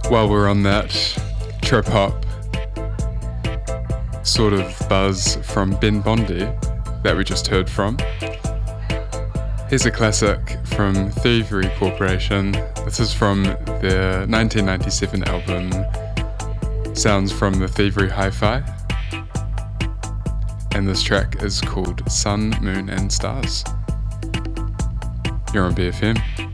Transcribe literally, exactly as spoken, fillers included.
While we're on that trip hop sort of buzz from Ben Bondi that we just heard from, here's a classic from Thievery Corporation. This is from their nineteen ninety-seven album Sounds from the Thievery Hi-Fi, and this track is called Sun, Moon and Stars. You're on B F M.